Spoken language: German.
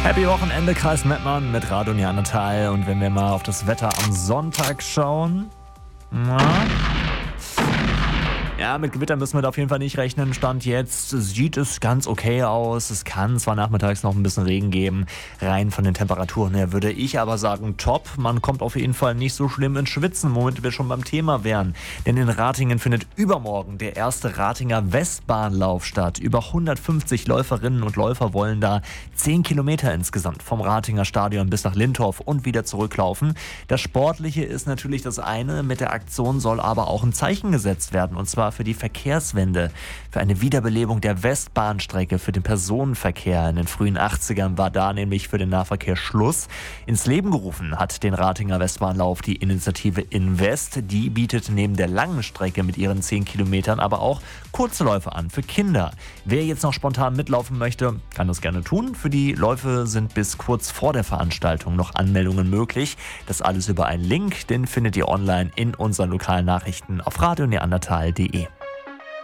Happy Wochenende, Kreis Mettmann mit Radio Neandertal. Und wenn wir mal auf das Wetter am Sonntag schauen, ja, mit Gewitter müssen wir da auf jeden Fall nicht rechnen. Stand jetzt sieht es ganz okay aus. Es kann zwar nachmittags noch ein bisschen Regen geben. Rein von den Temperaturen her würde ich aber sagen, top. Man kommt auf jeden Fall nicht so schlimm ins Schwitzen, womit wir schon beim Thema wären. Denn in Ratingen findet übermorgen der erste Ratinger Westbahnlauf statt. Über 150 Läuferinnen und Läufer wollen da 10 Kilometer insgesamt vom Ratinger Stadion bis nach Lintorf und wieder zurücklaufen. Das Sportliche ist natürlich das eine. Mit der Aktion soll aber auch ein Zeichen gesetzt werden. Und zwar für die Verkehrswende, für eine Wiederbelebung der Westbahnstrecke, für den Personenverkehr. In den frühen 80ern war da nämlich für den Nahverkehr Schluss. Ins Leben gerufen hat den Ratinger Westbahnlauf die Initiative Invest. Die bietet neben der langen Strecke mit ihren 10 Kilometern aber auch kurze Läufe an für Kinder. Wer jetzt noch spontan mitlaufen möchte, kann das gerne tun. Für die Läufe sind bis kurz vor der Veranstaltung noch Anmeldungen möglich. Das alles über einen Link, den findet ihr online in unseren lokalen Nachrichten auf radioneandertal.de.